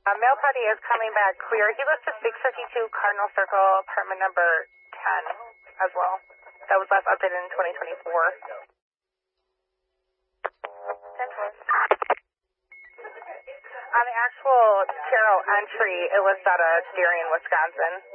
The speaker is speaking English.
Male party is coming back clear. He lives to 652 Cardinal Circle, apartment number 10 as well. That was last updated in 2024. 10-12. On the actual tarot entry, it was out of Darien, Wisconsin.